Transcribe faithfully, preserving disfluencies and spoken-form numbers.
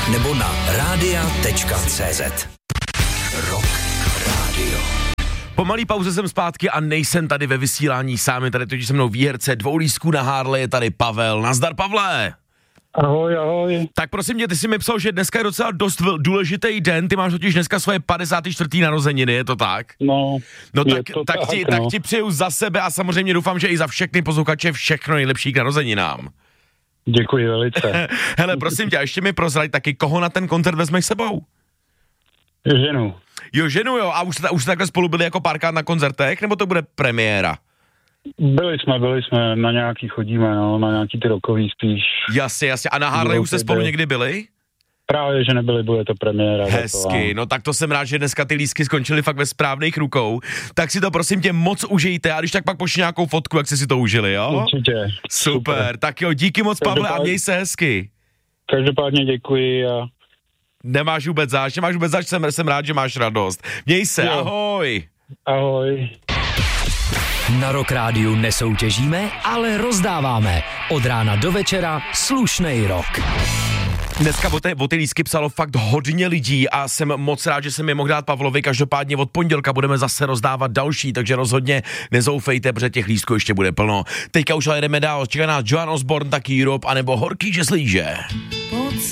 nebo na rádia tečka cé zet. Rock Radio. Po malý pauze jsem zpátky a nejsem tady ve vysílání sám, je tady totiž se mnou výherce dvou lístků na Harley, je tady Pavel. Nazdar, Pavle! Ahoj, ahoj. Tak prosím tě, ty jsi mi psal, že dneska je docela dost důležitý den, ty máš totiž dneska svoje padesáté čtvrté narozeniny, je to tak? No, No tak, to tak, tak, ti, no. tak ti přeju za sebe a samozřejmě doufám, že i za všechny posluchače všechno nejlepší k narozeninám. Děkuji velice. Hele, prosím tě, a ještě mi prozrať taky, koho na ten koncert vezmeš sebou? Ženu. Jo, ženu jo, a už jste, už jste takhle spolu byli jako párkrát na koncertech, nebo to bude premiéra? Byli jsme, byli jsme, na nějaký chodíme, no, na nějaký ty rokový spíš. Jasně, jasně, a na Harley už jste spolu někdy byli? Právě, že nebyli, bude to premiéra. Hezky, no tak to jsem rád, že dneska ty lístky skončily fakt ve správných rukou, tak si to prosím tě moc užijte a když tak pak pošli nějakou fotku, jak jste si to užili, jo? Určitě. Super, super. Tak jo, díky moc, Pavle, a měj se hezky. Každopádně děkuji a... Nemáš vůbec záč, nemáš vůbec záč, jsem, jsem rád, že máš radost. Měj se, jo. Ahoj. Ahoj. Na Rock Rádiu nesoutěžíme, ale rozdáváme. Od rána do večera slušnej rock. Dneska o, té, o ty lístky psalo fakt hodně lidí a jsem moc rád, že jsem je mohl dát Pavlovi. Každopádně od pondělka budeme zase rozdávat další, takže rozhodně nezoufejte, protože těch lístků ještě bude plno. Teďka už ale jdeme dál, čeká nás Joan Osborne, taky Europe, anebo Horký žeslíže.